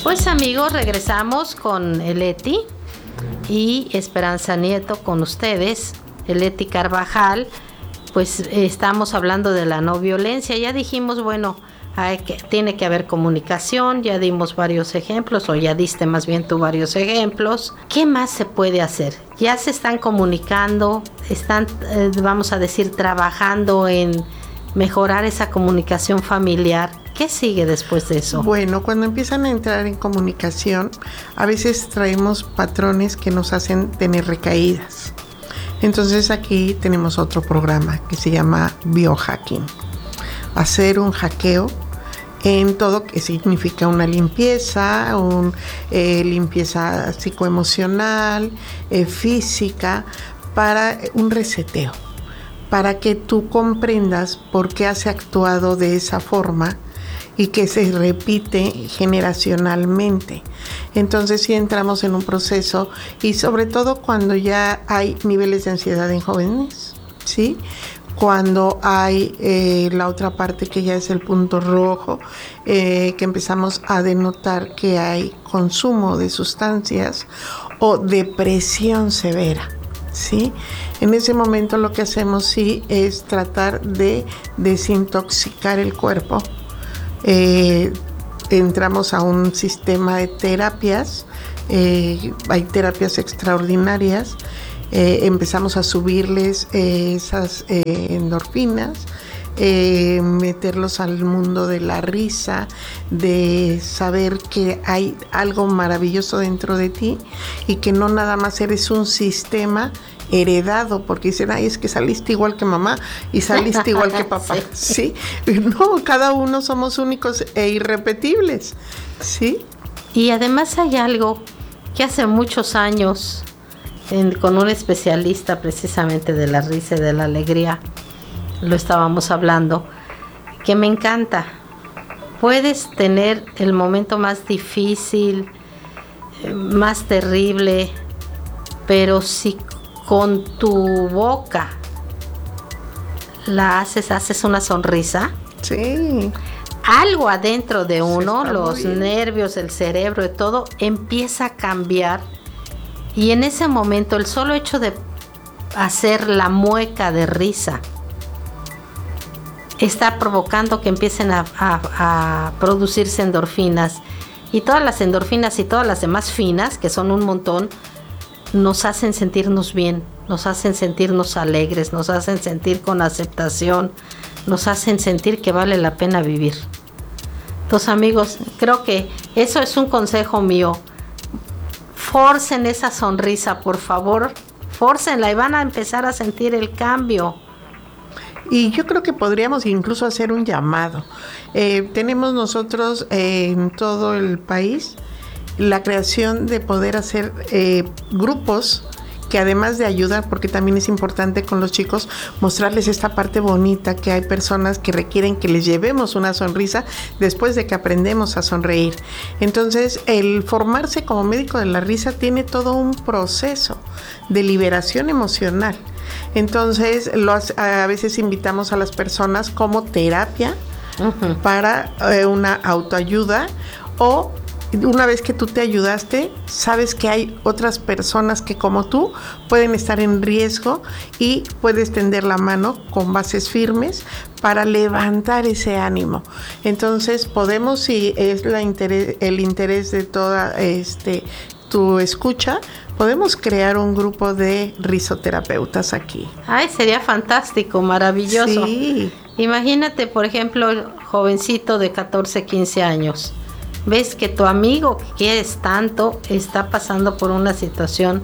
Pues amigos, regresamos con Eleti y Esperanza Nieto con ustedes. Eleti Carvajal, pues estamos hablando de la no violencia. Ya dijimos, bueno, tiene que haber comunicación, ya dimos varios ejemplos, o ya diste más bien tú varios ejemplos. ¿Qué más se puede hacer? Ya se están comunicando, están, vamos a decir, trabajando en mejorar esa comunicación familiar. ¿Qué sigue después de eso? Bueno, cuando empiezan a entrar en comunicación, a veces traemos patrones que nos hacen tener recaídas. Entonces aquí tenemos otro programa que se llama biohacking. Hacer un hackeo en todo que significa una limpieza, limpieza psicoemocional, física, para un reseteo, para que tú comprendas por qué has actuado de esa forma y que se repite generacionalmente. Entonces sí entramos en un proceso, y sobre todo cuando ya hay niveles de ansiedad en jóvenes, ¿sí? Cuando hay la otra parte que ya es el punto rojo, que empezamos a denotar que hay consumo de sustancias o depresión severa, ¿sí? En ese momento lo que hacemos sí es tratar de desintoxicar el cuerpo. Entramos a un sistema de terapias, hay terapias extraordinarias. Empezamos a subirles esas endorfinas, meterlos al mundo de la risa, de saber que hay algo maravilloso dentro de ti y que no nada más eres un sistema heredado, porque dicen, ay, es que saliste igual que mamá y saliste igual que papá, ¿sí? No, cada uno somos únicos e irrepetibles, ¿sí? Y además hay algo que hace muchos años, con un especialista precisamente de la risa y de la alegría, lo estábamos hablando, que me encanta. Puedes tener el momento más difícil, más terrible, pero si con tu boca haces una sonrisa, sí, algo adentro de uno, los nervios, el cerebro y todo, empieza a cambiar. Y en ese momento, el solo hecho de hacer la mueca de risa está provocando que empiecen a producirse endorfinas. Y todas las endorfinas y todas las demás finas, que son un montón, nos hacen sentirnos bien, nos hacen sentirnos alegres, nos hacen sentir con aceptación, nos hacen sentir que vale la pena vivir. Entonces, amigos, creo que eso es un consejo mío. Forcen esa sonrisa, por favor, fórcenla y van a empezar a sentir el cambio. Y yo creo que podríamos incluso hacer un llamado. Tenemos nosotros en todo el país la creación de poder hacer grupos que, además de ayudar, porque también es importante con los chicos mostrarles esta parte bonita, que hay personas que requieren que les llevemos una sonrisa después de que aprendemos a sonreír. Entonces, el formarse como médico de la risa tiene todo un proceso de liberación emocional. Entonces, a veces invitamos a las personas como terapia para una autoayuda, o una vez que tú te ayudaste, sabes que hay otras personas que, como tú, pueden estar en riesgo y puedes tender la mano con bases firmes para levantar ese ánimo. Entonces podemos, si es el interés de toda tu escucha, podemos crear un grupo de risoterapeutas aquí. Ay, sería fantástico, maravilloso. Sí. Imagínate, por ejemplo, el jovencito de 14, 15 años. Ves que tu amigo que quieres tanto está pasando por una situación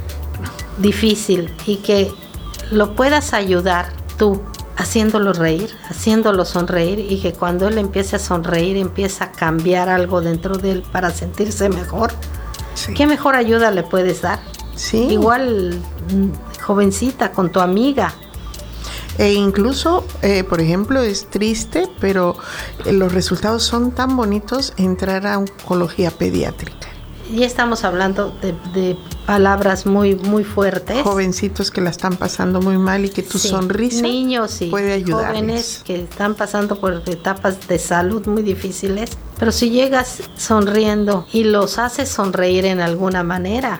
difícil y que lo puedas ayudar tú, haciéndolo reír, haciéndolo sonreír, y que cuando él empiece a sonreír empieza a cambiar algo dentro de él para sentirse mejor. Sí. ¿Qué mejor ayuda le puedes dar? Sí. Igual, jovencita, con tu amiga. E incluso, por ejemplo, es triste, pero los resultados son tan bonitos, entrar a oncología pediátrica. Ya estamos hablando de palabras muy, muy fuertes. Jovencitos que la están pasando muy mal y que tu sonrisa niños y puede ayudarles. Jóvenes que están pasando por etapas de salud muy difíciles. Pero si llegas sonriendo y los haces sonreír en alguna manera,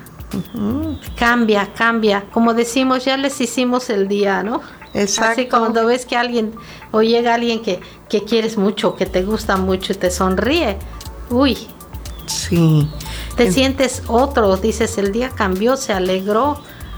cambia. Como decimos, ya les hicimos el día, ¿no? Exacto. Así cuando ves que alguien, o llega alguien que quieres mucho, que te gusta mucho y te sonríe, uy. Sí. Te sientes otro, dices, el día cambió, se alegró.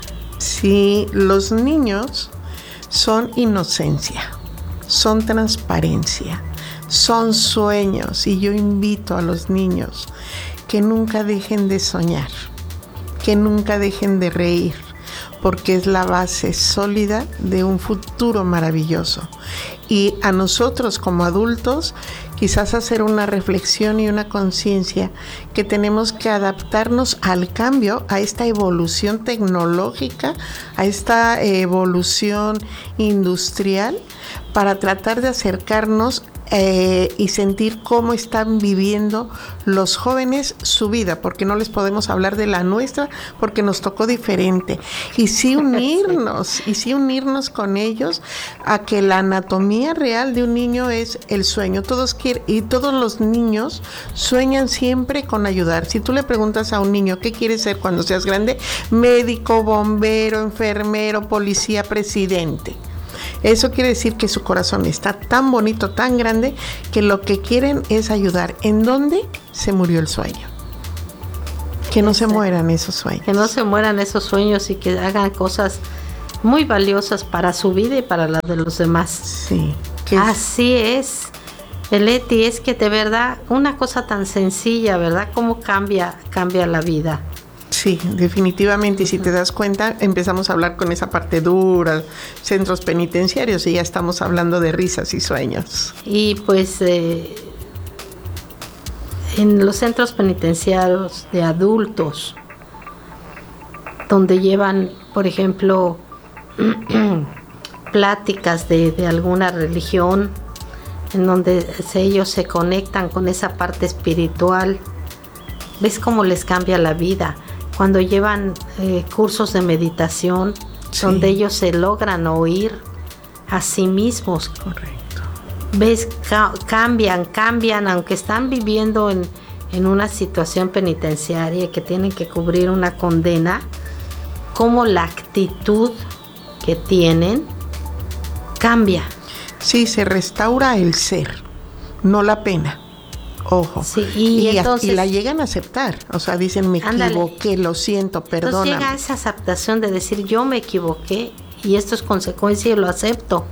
Sí, los niños son inocencia, son transparencia, son sueños, y yo invito a los niños que nunca dejen de soñar, que nunca dejen de reír, porque es la base sólida de un futuro maravilloso. Y a nosotros como adultos, quizás hacer una reflexión y una conciencia que tenemos que adaptarnos al cambio, a esta evolución tecnológica, a esta evolución industrial, para tratar de acercarnos y sentir cómo están viviendo los jóvenes su vida, porque no les podemos hablar de la nuestra porque nos tocó diferente, y sí unirnos con ellos a que la anatomía real de un niño es el sueño. Todos los niños sueñan siempre con ayudar. Si tú le preguntas a un niño ¿qué quieres ser cuando seas grande? Médico, bombero, enfermero, policía, presidente. Eso quiere decir que su corazón está tan bonito, tan grande, que lo que quieren es ayudar. ¿En dónde se murió el sueño? Que no se mueran esos sueños. Que no se mueran esos sueños y que hagan cosas muy valiosas para su vida y para la de los demás. Sí. Así es. Leti, es que de verdad, una cosa tan sencilla, ¿verdad? ¿Cómo cambia la vida? Sí, definitivamente. Y si te das cuenta, empezamos a hablar con esa parte dura, centros penitenciarios, y ya estamos hablando de risas y sueños. Y pues en los centros penitenciarios de adultos, donde llevan, por ejemplo, pláticas de alguna religión, en donde ellos se conectan con esa parte espiritual, ves cómo les cambia la vida. Cuando llevan cursos de meditación, sí, donde ellos se logran oír a sí mismos. Correcto. Ves, cambian, aunque están viviendo en una situación penitenciaria que tienen que cubrir una condena, como la actitud que tienen cambia. Sí, se restaura el ser, no la pena. Ojo. Sí, y entonces, la llegan a aceptar. O sea, dicen, me equivoqué, lo siento, perdóname. Entonces llega esa aceptación de decir, yo me equivoqué y esto es consecuencia y lo acepto.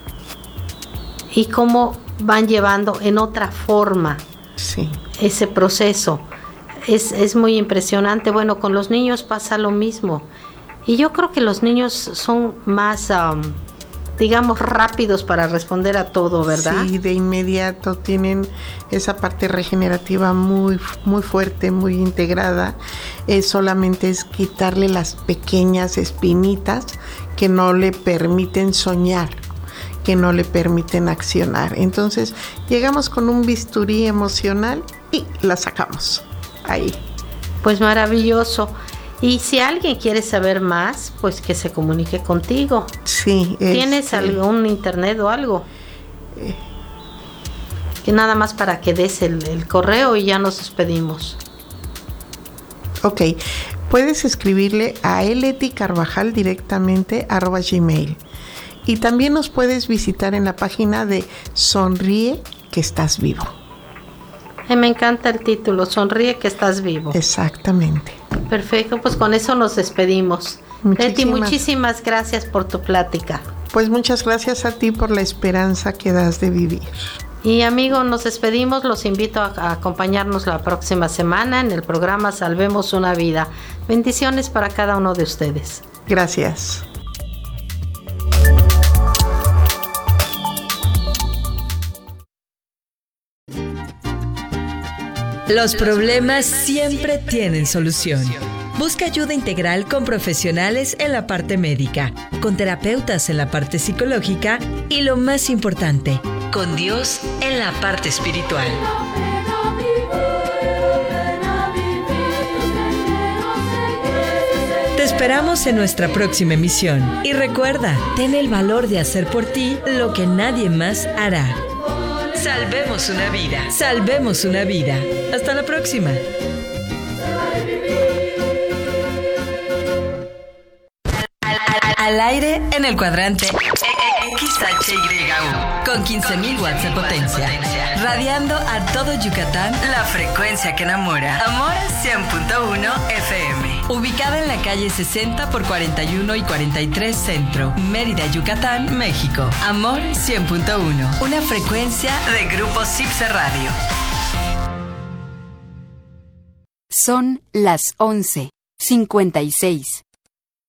Y cómo van llevando en otra forma, sí, ese proceso. Es muy impresionante. Bueno, con los niños pasa lo mismo. Y yo creo que los niños son más, digamos, rápidos para responder a todo, ¿verdad? Sí, de inmediato tienen esa parte regenerativa muy, muy fuerte, muy integrada. Solamente es quitarle las pequeñas espinitas que no le permiten soñar, que no le permiten accionar. Entonces, llegamos con un bisturí emocional y la sacamos ahí. Pues maravilloso. Y si alguien quiere saber más, pues que se comunique contigo. Sí. ¿Tienes algún internet o algo? Que nada más para que des el correo y ya nos despedimos. Ok. Puedes escribirle a Leti Carvajal directamente @gmail. Y también nos puedes visitar en la página de Sonríe que estás vivo. Me encanta el título, Sonríe que estás vivo. Exactamente. Perfecto, pues con eso nos despedimos. Leti, muchísimas gracias por tu plática. Pues muchas gracias a ti por la esperanza que das de vivir. Y amigos, nos despedimos, los invito a acompañarnos la próxima semana en el programa Salvemos una Vida. Bendiciones para cada uno de ustedes. Gracias. Los problemas siempre tienen solución. Busca ayuda integral con profesionales en la parte médica, con terapeutas en la parte psicológica y, lo más importante, con Dios en la parte espiritual. esperamos en nuestra próxima emisión. Y recuerda, ten el valor de hacer por ti lo que nadie más hará. Salvemos una vida. Salvemos una vida. Hasta la próxima. Al aire en el cuadrante XHYU con 15.000 watts de potencia, radiando a todo Yucatán la frecuencia que enamora. Amor 100.1 FM, ubicada en la calle 60 por 41 y 43 Centro, Mérida, Yucatán, México. Amor 100.1, una frecuencia de Grupo Cipse Radio. Son las 11:56.